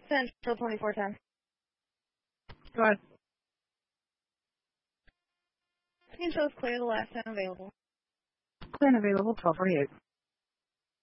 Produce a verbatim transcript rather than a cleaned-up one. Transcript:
Central twenty-four ten. Go ahead. Screen shows clear, the last ten available. Clear and available, twelve forty-eight.